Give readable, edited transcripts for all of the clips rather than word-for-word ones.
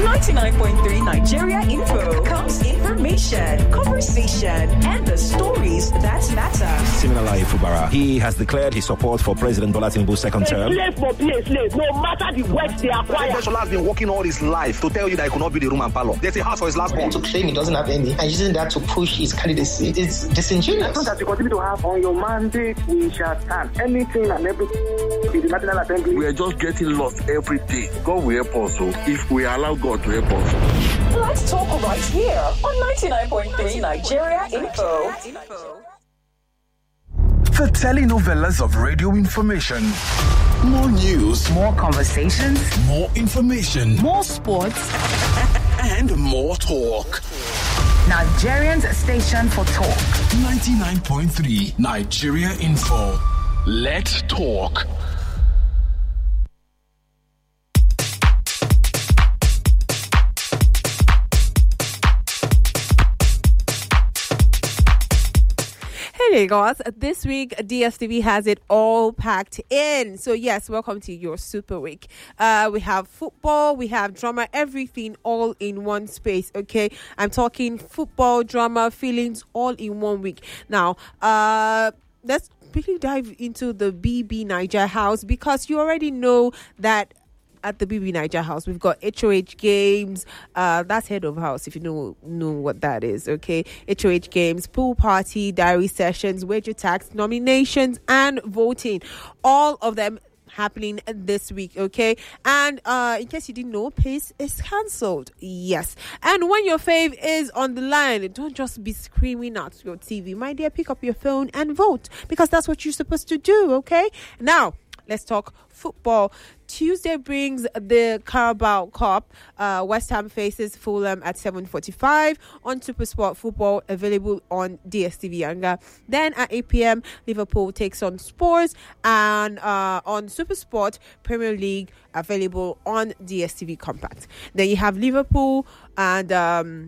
99.3 Nigeria Info comes information, conversation, and the stories that matter. Similarly, Fubara, he has declared his support for President Bola Tinubu's second term. Slave for be a slave, no matter the wealth they acquire. Shola has been working all his life to tell you that he could not be the room and parlor. There's a house for his last born. To claim he doesn't have any and using that to push his candidacy, it's disingenuous. That you continue to have on your mandate, we shall stand. Anything and everything in the National Assembly. We are just getting lost every day. God will help us, so if we allow God to help us. Let's talk right here on 99.3 Nigeria Info. The telenovelas of radio information. More news. More conversations. More information. More sports. And more talk. Nigerians station for talk. 99.3 Nigeria Info. Let's talk. Hey guys, this week DSTV has it all packed in. So yes, welcome to your Super Week. We have football, we have drama, everything all in one space. Okay, I'm talking football, drama, feelings all in 1 week. Now, let's quickly dive into the BB Niger house, because you already know that at the BB Niger house, we've got HOH games. That's head of house, if you know what that is, okay? HOH games, pool party, diary sessions, wager tax, nominations, and voting. All of them happening this week, okay? And in case you didn't know, Pace is cancelled. Yes. And when your fave is on the line, don't just be screaming at your TV. My dear, pick up your phone and vote, because that's what you're supposed to do, okay? Now, let's talk football. Tuesday brings the Carabao Cup. West Ham faces Fulham at 7:45 on SuperSport Football, available on DSTV Yanga. Then at 8 p.m, Liverpool takes on Spurs, and on SuperSport Premier League, available on DSTV Compact. Then you have Liverpool and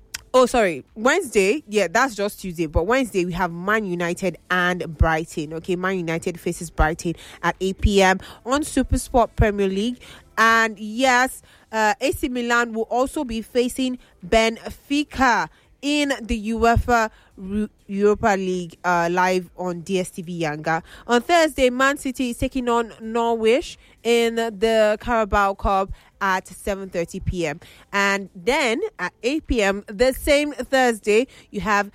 Wednesday. Yeah, that's just Tuesday. But Wednesday, we have Man United and Brighton. Okay, Man United faces Brighton at 8 p.m. on SuperSport Premier League. And yes, AC Milan will also be facing Benfica in the UEFA Europa League, live on DSTV Yanga. On Thursday, Man City is taking on Norwich in the Carabao Cup at 7:30 p.m. And then at 8 p.m, the same Thursday, you have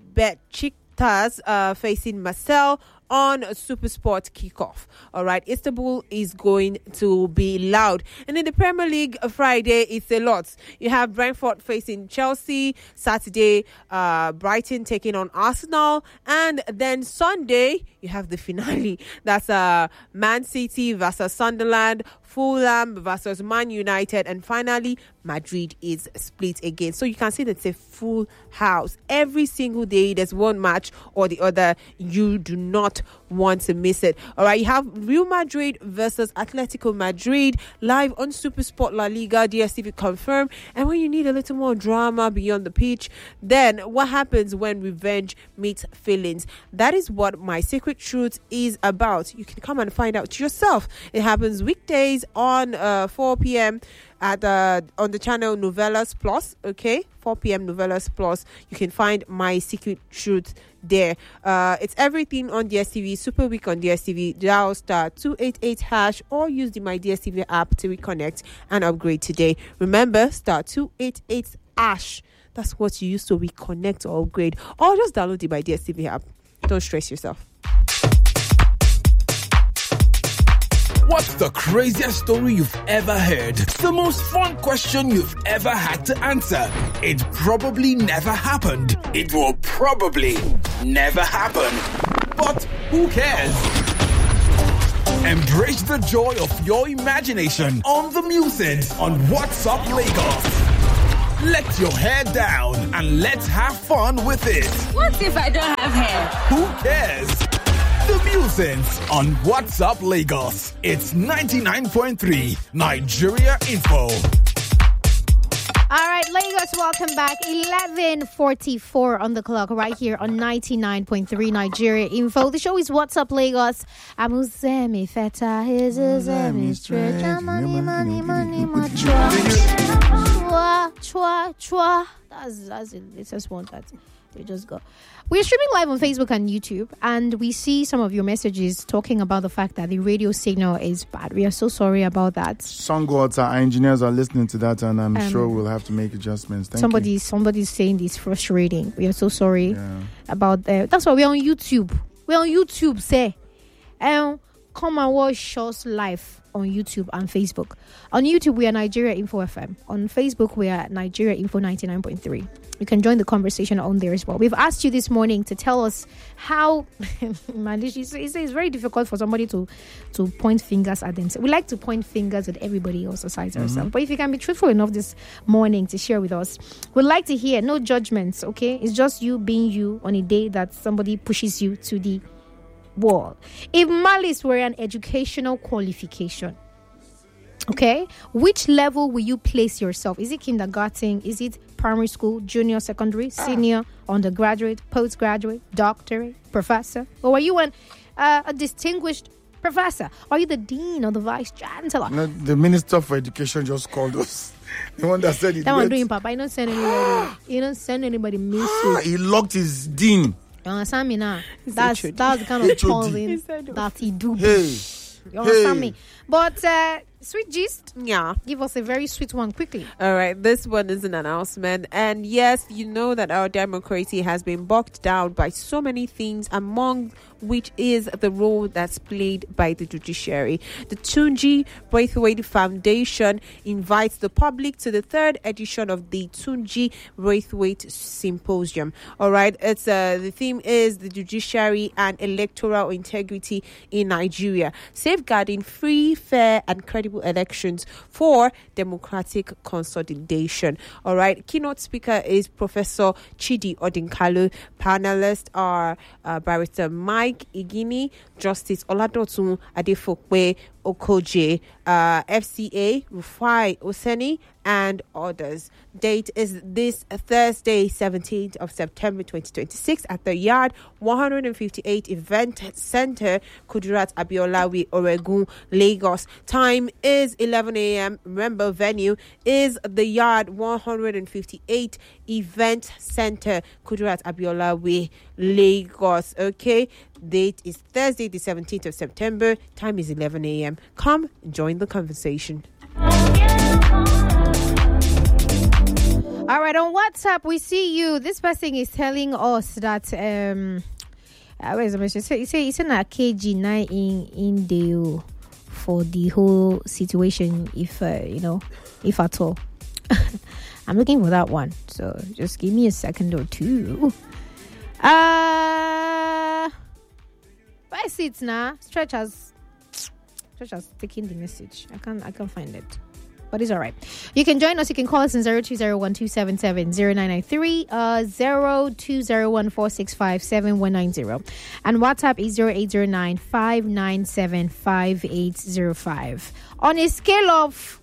Besiktas facing Marseille on SuperSport Kickoff. All right, Istanbul is going to be loud. And in the Premier League, Friday, it's a lot. You have Brentford facing Chelsea. Saturday, Brighton taking on Arsenal. And then Sunday, you have the finale. That's Man City versus Sunderland, Fulham versus Man United, and finally, Madrid is split again. So you can see that it's a full house. Every single day, there's one match or the other. You do not want to miss it. All right, you have Real Madrid versus Atletico Madrid live on SuperSport La Liga, DSTV confirmed. And when you need a little more drama beyond the pitch, then what happens when revenge meets feelings? That is what My Secret Truth is about. You can come and find out yourself. It happens weekdays on 4 p.m. at on the channel Novelas Plus. Okay, 4 p.m. Novelas Plus. You can find My Secret Truth there. It's everything on DSTV. Super Week on DSTV. Dial *288# or use the My DSTV app to reconnect and upgrade today. Remember, *288#. That's what you use to reconnect or upgrade, or just download the My DSTV app. Don't stress yourself. What's the craziest story you've ever heard? The most fun question you've ever had to answer? It probably never happened. It will probably never happen. But who cares? Embrace the joy of your imagination on The Musings on What's Up Lagos. Let your hair down and let's have fun with it. What if I don't have hair? Who cares? The Musings on What's Up Lagos. It's 99.3 Nigeria Info. All right, Lagos, welcome back. 11:44 on the clock right here on 99.3 Nigeria Info. The show is What's Up Lagos. I'm Uzemi Feta. Here's Uzemi Stretch. Money, money, money, money. chua. That's the latest one that they just got. We're streaming live on Facebook and YouTube, and we see some of your messages talking about the fact that the radio signal is bad. We are so sorry about that. Songwater, our engineers are listening to that, and I'm sure we'll have to make adjustments. Somebody's saying it's frustrating. We are so sorry about that. That's why we're on YouTube. We're on YouTube, say. Come and watch us live on YouTube and Facebook. On YouTube, we are Nigeria Info FM. On Facebook, we are Nigeria Info 99.3. You can join the conversation on there as well. We've asked you this morning to tell us how... it's very difficult for somebody to point fingers at themselves. We like to point fingers at everybody else besides ourselves. But if you can be truthful enough this morning to share with us, we'd like to hear. No judgments, okay? It's just you being you on a day that somebody pushes you to the wall. If malice were an educational qualification, okay, which level will you place yourself? Is it kindergarten? Is it primary school, junior, secondary, senior, undergraduate, postgraduate, doctorate, professor? Or are you a distinguished professor? Are you the dean or the vice chancellor? No, the minister for education just called us. The one that said it. That one doing, Papa. You don't send anybody. You don't send anybody message. He locked his dean. You understand me now? That's the kind of calling that he do. Hey. You understand me? But sweet gist, yeah, give us a very sweet one quickly. All right, this one is an announcement, and yes, you know that our democracy has been bogged down by so many things, among which is the role that's played by the judiciary. The Tunji Braithwaite Foundation invites the public to the third edition of the Tunji Braithwaite Symposium. All right, it's the theme is the judiciary and electoral integrity in Nigeria, safeguarding free, fair, and credible elections for democratic consolidation. All right, keynote speaker is Professor Chidi Odinkalu. Panelists are Barrister Mike Igini, Justice Oladotun Adefokwe Okoje, FCA Rufai Oseni, and others. Date is this Thursday, 17th of September 2026 at the Yard 158 Event Center, Kudirat Abiolawi, Oregun, Lagos. Time is 11 a.m. Remember, venue is the Yard 158 Event Center, Kudirat Abiolawi, Lagos. Okay, date is Thursday, the 17th of September. Time is 11 a.m. Come join the conversation. All right, on WhatsApp, we see you. This person is telling us that where's the message? It's in a KG9 in the for the whole situation, if if at all. I'm looking for that one, so just give me a second or two. Where is it now? Stretch has taken the message. I can't find it. But it's all right. You can join us. You can call us in 0201-277-0993, 0201-465-7190. And WhatsApp is 0809-597-5805. On a scale of,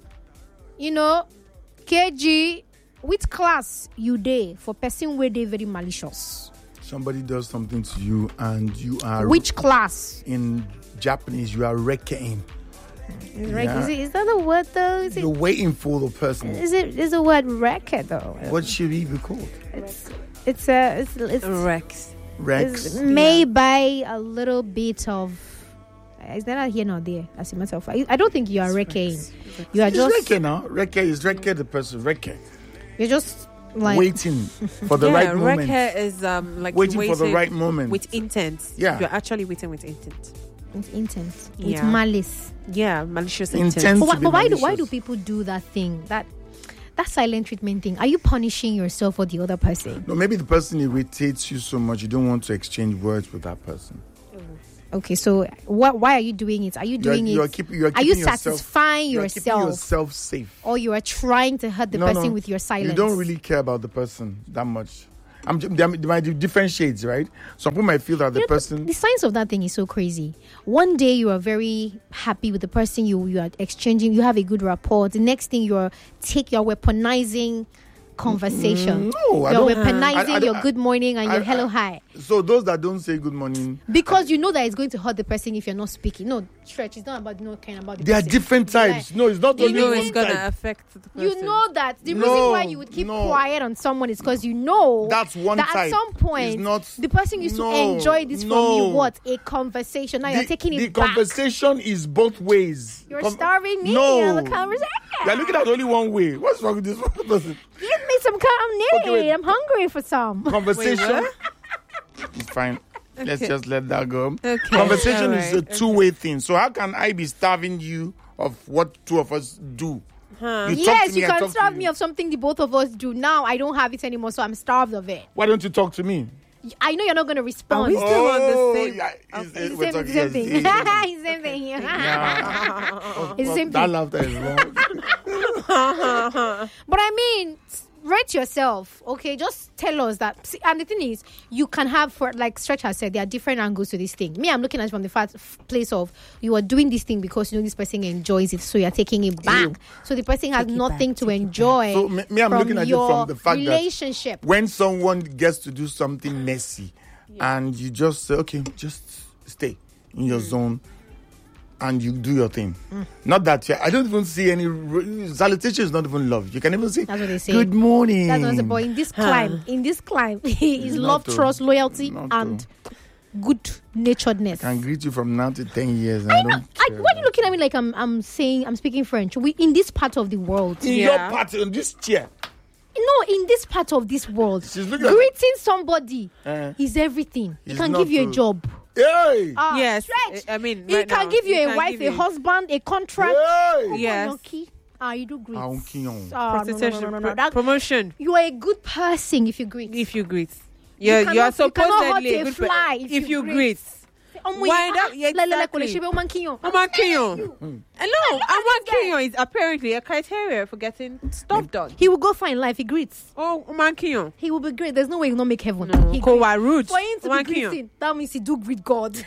KG, which class you dey for person where they very malicious? Somebody does something to you and you are... Which class? In Japanese, you are rekein. Yeah. Is that a word though? You're waiting for the person. Is the word record though? What should it be called? It's Rex. Rex. Made by a little bit of. Is that here nor there? As a matter of fact, I don't think you are wrecking. You are just wrecking now. Wrecking is wrecking the person. Wrecking. You're just like waiting for the right moment. Wrecker is like waiting for the right moment with intent. Yeah, you're actually waiting with intent. With intent, with malice. Yeah, malicious intent. But why do people do that thing? That silent treatment thing? Are you punishing yourself or the other person? No, maybe the person irritates you so much you don't want to exchange words with that person. Okay, so why are you doing it? Are you doing it? Are you satisfying yourself? Keeping yourself safe, or you are trying to hurt the person with your silence? You don't really care about the person that much. There might be different shades, right? Some people might feel that the person... The science of that thing is so crazy. One day you are very happy with the person you are exchanging. You have a good rapport. The next thing you're weaponizing conversation. No, I don't. You're weaponizing your good morning and your hello, hi. So those that don't say good morning, because you know that it's going to hurt the person if you're not speaking. No, Stretch, it's not about not caring about the there person. are different types. No, it's not You only know one it's gonna type. affect the person. You know that the reason why you would keep No. quiet on someone is because you know That's one that type. at some point It's not- the person used to No, enjoy this from no. you. What a conversation! Now you're taking it The back. conversation is both ways. You're starving me No. on the conversation. You're looking at only one way. What's wrong with this person? Give me some calm. Okay, wait. I'm hungry for some. Conversation. Wait, It's fine. Let's Okay. just let that go. Okay, Conversation is a alright, two-way thing. So how can I be starving you of what two of us do? You talk Yes, to me, you I can talk to starve you. me of something the both of us do. Now I don't have it anymore, so I'm starved of it. Why don't you talk to me? I know you're not going to respond. Are we still on the same? Yeah, It's we're the talking- same thing. yes, yes. It's the same thing. Yeah. It's the same That thing. laughter is wrong. But I mean, rate yourself, okay? Just tell us that. See, and the thing is, you can have, for like Stretch has said, there are different angles to this thing. Me, I'm looking at it from the place of you are doing this thing because you know this person enjoys it, so you're taking it back. So the person has nothing to enjoy. So me, I'm from looking at it your from the fact relationship. that when someone gets to do something messy, and you just say, okay, just stay in your zone. And you do your thing. Not that I don't even see any salutation is not even love. You can even say, That's what they say. Good morning. That's what they say. But in this climb, is love, to. trust, loyalty, Not and good naturedness. I can greet you from now to 10 years. And I don't care. Why are you looking at me like I'm speaking French? We in this part of the world. In your party, on this chair. No, in this part of this world, She's looking at- greeting somebody Eh. is everything. He It's can not give you a true. job. Hey! Yes, Stretch. I mean, He right can now, give you he a can wife, give a you- husband, a contract. Hey! Yes. You do greet. Aunquion. Promotion. You are a good person if you greet. If you greet, You you're cannot hurt supposedly a a good fly if you greet. Why that? Exactly. Hello, Omankiyon is apparently a criteria for getting stuff done. He will go far in life. He greets. Oh, Omankiyon. He will be great. There's no way he will not make heaven. No, He Kowa greets. roots. For him to be Omankiyon. greeting, that means he do greet God.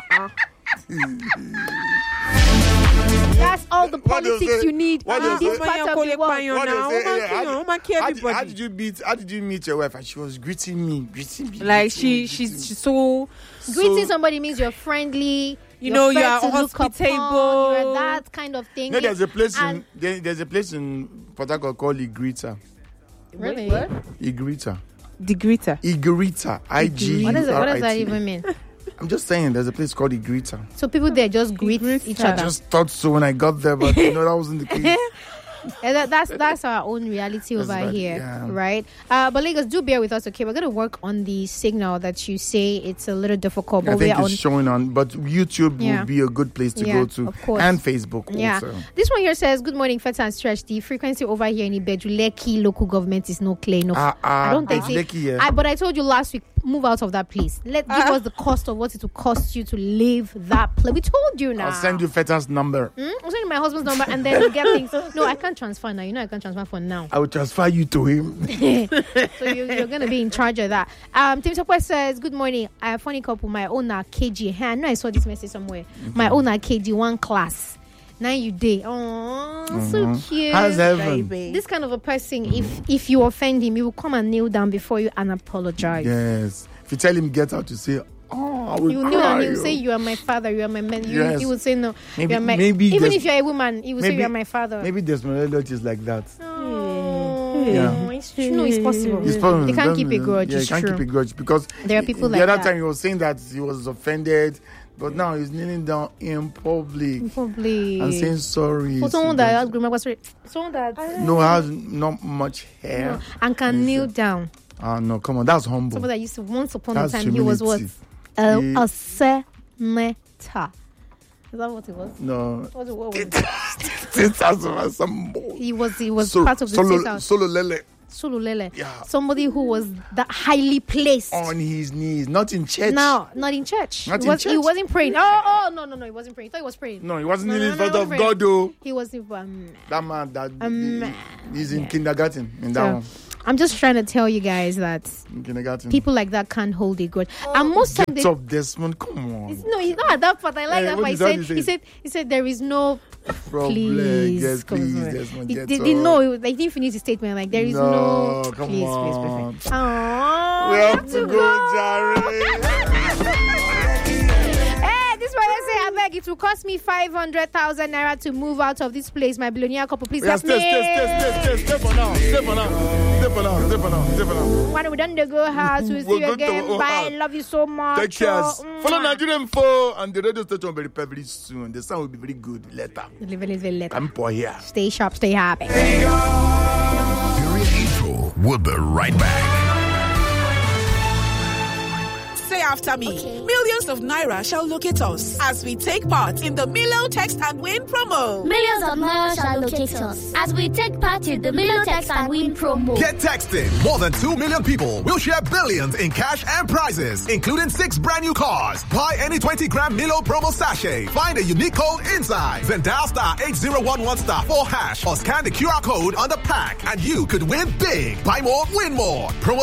That's all the What do you politics say? you need What do in you this say? part of the world. What do you say? How How did you meet your wife? And she was greeting me. Like she's so Greeting somebody means you're friendly. You know, fair you are to look upon, hospitable. You're that kind of thing. No, there's a place And- there's a place in Port Harcourt called Igrita. Really? Igrita. the greeter. Igrita. I-G. What does that even mean? I'm just saying, there's a place called Igrita. So people there just greet each I other. just thought so when I got there, but that wasn't the case. That's our own reality That's over right, here, yeah. right? But Lagos, do bear with us, okay? We're going to work on the signal that you say it's a little difficult, I but think we're it's on. showing on, but YouTube Yeah. will be a good place to Yeah, go to, of course. and Facebook Yeah. also. This one here says, good morning, Feta and Stretch. The frequency over here in Ibeju, Lekki local government is no clear enough. I don't think it's Lekki, yeah. But I told you last week, move out of that place. Give us the cost of what it will cost you to leave that place. We told you now. I'll send you Feta's number. I'll send you my husband's number and then we'll get things. No, I can't transfer now. You know I can't transfer for now. I will transfer you to him. So you're going to be in charge of that. Tim Sokwe says, good morning. I have funny couple. My owner KG. Hey, I know I saw this message somewhere. My owner KG, one class. Now you day. Oh, so cute. How's heaven? This kind of a person, if you offend him, he will come and kneel down before you and apologize. Yes. If you tell him get out, you say, oh, I will You will cry. kneel and he will say, you are my father, you are my man. Yes. He will say, no, Maybe- you are my... maybe Even there's- if you're a woman, he will say, you are my father. Maybe there's melody is like that. Oh, Yeah. it's true. No, it's possible. It's possible. They can't keep a grudge. Yeah, It's you can't true. keep a grudge because There are people the like other that. time he was saying that he was offended, but now he's kneeling down in public Probably. and saying sorry. For someone that has grandma was someone that has not much hair and can kneel down. No, come on, that's humble. Someone that used to once upon That's a time he was what? humility. A senator. Is that what it was? No. What was it? He was part of the Sololele. Sololele. Yeah. Somebody who was that highly placed. On his knees, not in church. No, not in church. Not He in was- He church? wasn't praying. Oh, no, he wasn't praying. I thought he was praying. No, he wasn't No, in no, front no, of he wasn't God, though. He was That man, man. he's in kindergarten in that So, one. I'm just trying to tell you guys that people like that can't hold a grudge. And most times Get up, Desmond. Come on. No, he's not at that part. I like that part. He said there is no problem. Please, yes, please, Desmond. He didn't finish the statement. Like there is no. Come please, on. please. Aww, we have to go, Jerry. This one I say, I beg, it will cost me 500,000 naira to move out of this place. My billionaire couple, please help me. Stay for now. When we done the go house, we'll see you again. Bye. Love you so much. Take care. Follow Nigerian Info and the radio station very very soon. The sound will be very good later. I'm poor here. Stay sharp, stay happy. Nigeria Info. We'll be right back. Say after me. Okay. Millions of naira shall locate us as we take part in the Milo Text and Win promo. Millions of naira shall locate us as we take part in the Milo Text and Win promo. Get texting. More than 2 million people will share billions in cash and prizes, including 6 brand new cars. Buy any 20-gram Milo promo sachet. Find a unique code inside. Then dial star 8011 star 4 hash or scan the QR code on the pack and you could win big. Buy more, win more. Promo